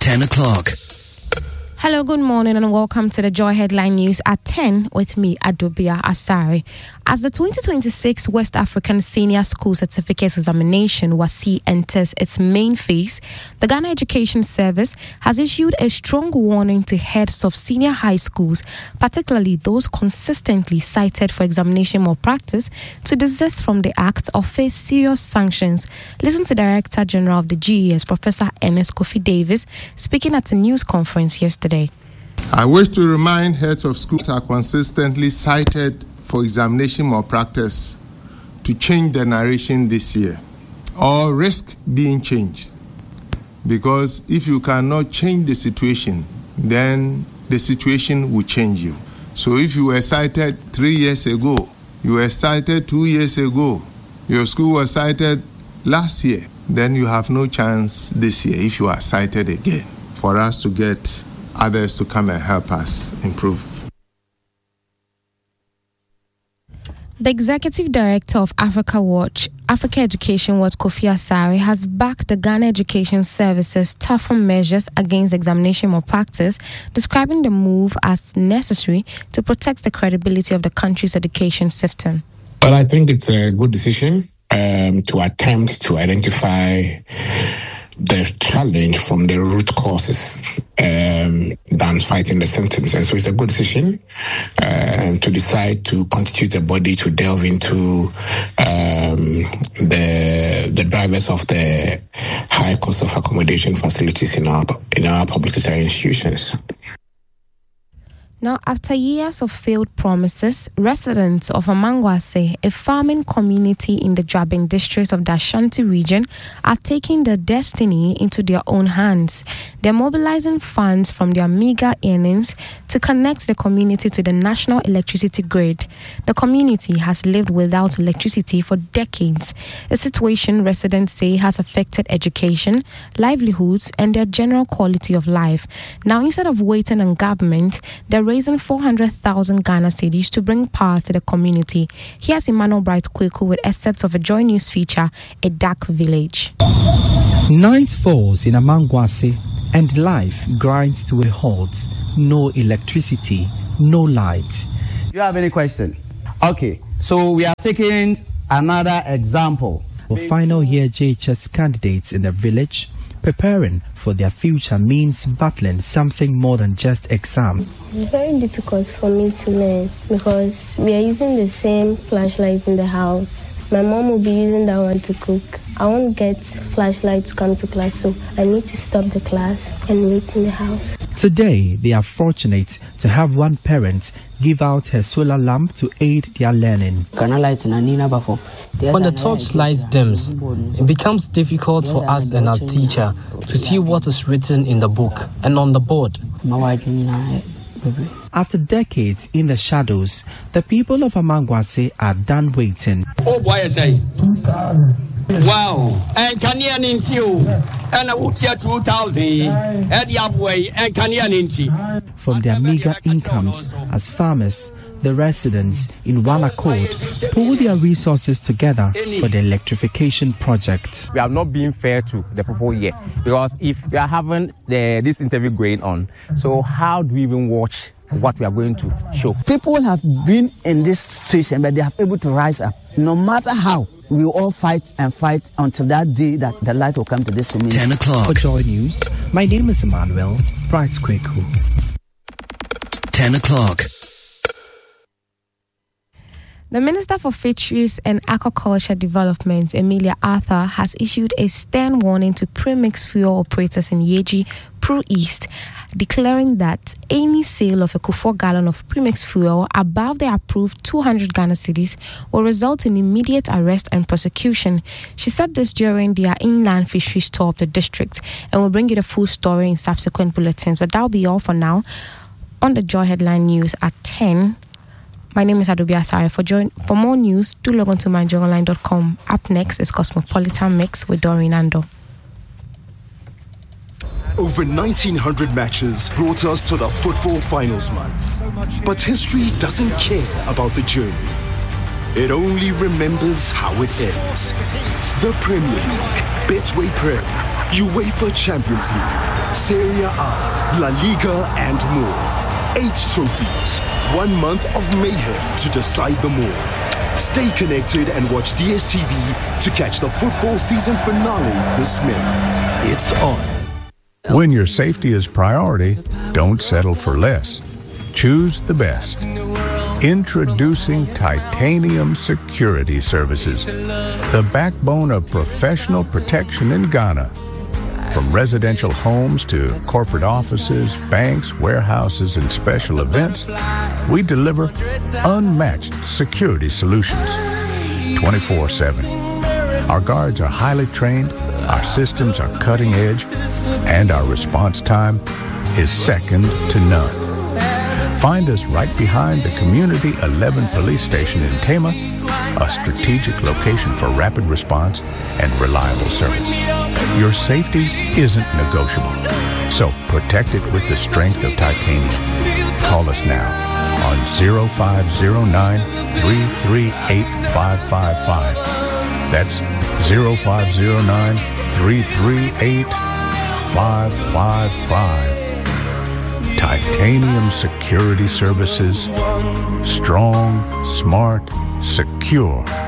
10 o'clock. Hello, good morning and welcome to the Joy Headline News at 10 with me, Adobia Asare. As the 2026 West African Senior School Certificate Examination WASSCE enters its main phase, the Ghana Education Service has issued a strong warning to heads of senior high schools, particularly those consistently cited for examination malpractice, to desist from the act or face serious sanctions. Listen to Director General of the GES, Professor Ernest Kofi Davis, speaking at a news conference yesterday. I wish to remind heads of schools that are consistently cited for examination malpractice to change the narration this year or risk being changed. Because if you cannot change the situation, then the situation will change you. So if you were cited 3 years ago, you were cited 2 years ago, your school was cited last year, then you have no chance this year if you are cited again for us to get others to come and help us improve. The Executive Director of Africa Education Watch, Kofi Asare, has backed the Ghana Education Service's tougher measures against examination malpractice, describing the move as necessary to protect the credibility of the country's education system. Well, I think it's a good decision to attempt to identify the challenge from the root causes than fighting the symptoms. And so it's a good decision to decide to constitute a body to delve into the drivers of the high cost of accommodation facilities in our public tertiary institutions. Now, after years of failed promises, residents of Amangwase, a farming community in the Jabin district of the Ashanti region, are taking their destiny into their own hands. They're mobilizing funds from their meager earnings to connect the community to the national electricity grid. The community has lived without electricity for decades, a situation residents say has affected education, livelihoods, and their general quality of life. Now, instead of waiting on government, they're raising 400,000 Ghana cedis to bring power to the community. Here's Emmanuel Bright Kweku with excerpts of a Joy News feature, A Dark Village. Night falls in Amangwase and life grinds to a halt. No electricity, no light. Do you have any question? Okay, so we are taking another example. For final year JHS candidates in the village, preparing for their future means battling something more than just exams. It's very difficult for me to learn because we are using the same flashlight in the house. My mom will be using that one to cook. I won't get flashlight to come to class, so I need to stop the class and wait in the house. Today, they are fortunate to have one parent give out her solar lamp to aid their learning. When the torchlight dims, it becomes difficult for us and our teacher to see what is written in the book and on the board. After decades in the shadows, the people of Amangwase are done waiting. Oh boy, I say. Wow. And Kanya Ninti. And a Utia 2000. And Yabway and Kanya Ninti. From their meager incomes as farmers, the residents, in one accord, pool their resources together for the electrification project. We are not being fair to the people here because if we are having this interview going on, so how do we even watch what we are going to show? People have been in this situation, but they are able to rise up. No matter how, we will all fight and fight until that day that the light will come to this community. 10 o'clock. For Joy News, my name is Emmanuel Bright Kweku. 10 o'clock. The Minister for Fisheries and Aquaculture Development, Emilia Arthur, has issued a stern warning to premix fuel operators in Yeji, Pro East, declaring that any sale of a Kufuor gallon of premix fuel above the approved 200 Ghana cedis will result in immediate arrest and prosecution. She said this during their inland fisheries tour of the district, and will bring you the full story in subsequent bulletins. But that'll be all for now on the Joy Headline News at 10. My name is Adobia Asare. For more news, do log on to myjoyonline.com. Up next is Cosmopolitan Mix with Doreen Ando. Over 1,900 matches brought us to the football finals month. But history doesn't care about the journey. It only remembers how it ends. The Premier League, Betway Prem, UEFA Champions League, Serie A, La Liga, and more. 8 trophies, 1 month of mayhem to decide them all. Stay connected and watch DSTV to catch the football season finale this May. It's on. When your safety is priority, don't settle for less. Choose the best. Introducing Titanium Security Services, the backbone of professional protection in Ghana. From residential homes to corporate offices, banks, warehouses, and special events, we deliver unmatched security solutions 24/7. Our guards are highly trained, our systems are cutting edge, and our response time is second to none. Find us right behind the Community 11 Police Station in Tema, a strategic location for rapid response and reliable service. Your safety isn't negotiable, so protect it with the strength of titanium. Call us now on 0509 338 555. That's 0509 338 555. Titanium Security Services. Strong, smart, secure.